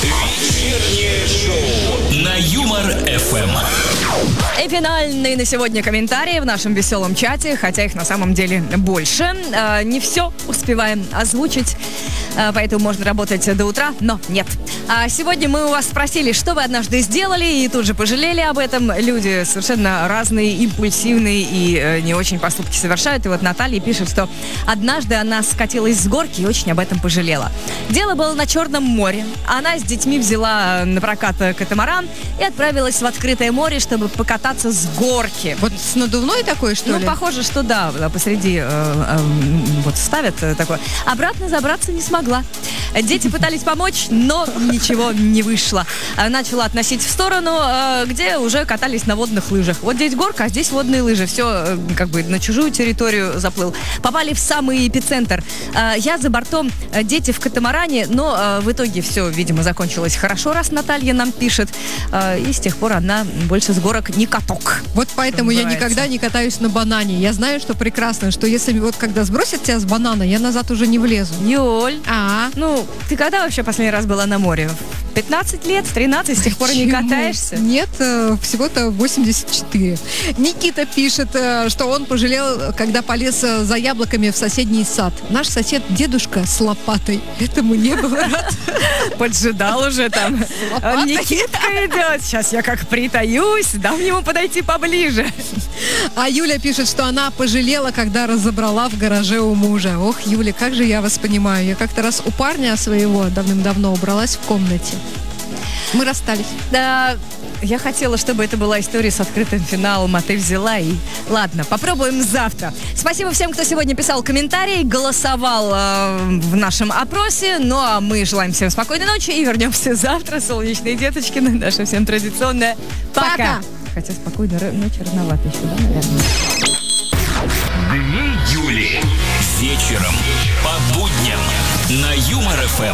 Вечернее шоу на Юмор ФМ. И финальный на сегодня комментарий в нашем веселом чате, хотя их на самом деле больше. Не все успеваем озвучить, поэтому можно работать до утра, но нет. Сегодня мы у вас спросили, что вы однажды сделали, и тут же пожалели об этом. Люди совершенно разные, импульсивные и не очень поступки совершают. И вот Наталья пишет, что однажды она скатилась с горки и очень об этом пожалела. Дело было на Черном море. Она с детьми взяла на прокат катамаран и отправилась в открытое море, чтобы покататься с горки. Вот с надувной такой, что ли? Ну, похоже, что да, посреди вот ставят такое. Обратно забраться не смогла. Дети пытались помочь, но ничего не вышло. Начала относить в сторону, где уже катались на водных лыжах. Вот здесь горка, а здесь водные лыжи. Все как бы на чужую территорию заплыл. Попали в самый эпицентр. Я за бортом, дети в катамаране, но в итоге все, видимо, закончилось хорошо, раз Наталья нам пишет. И с тех пор она больше с горок не каток. Вот поэтому я никогда не катаюсь на банане. Я знаю, что прекрасно, что если вот когда сбросят тебя с банана, я назад уже не влезу. Юль, ну, ты когда вообще последний раз была на море? 15 лет, 13, с тех пор не катаешься? Нет, всего-то 84. Никита пишет, что он пожалел, когда полез за яблоками в соседний сад. Наш сосед дедушка с лопатой. Этому не был рад. Поджидал уже там. Никитка идет. Сейчас я как притаюсь, дам ему подойти поближе. А Юля пишет, что она пожалела, когда разобрала в гараже у мужа. Ох, Юля, как же я вас понимаю. Я как-то раз у парня своего давным-давно убралась в комнате. Мы расстались. Да, я хотела, чтобы это была история с открытым финалом, а ты взяла и... Ладно, попробуем завтра. Спасибо всем, кто сегодня писал комментарии, голосовал в нашем опросе. Ну, а мы желаем всем спокойной ночи и вернемся завтра. Солнечные деточки, наша всем традиционная «Пока». Хотя спокойной ночи рановато еще, да, наверное? Две Юли. Вечером по будням на Юмор ФМ.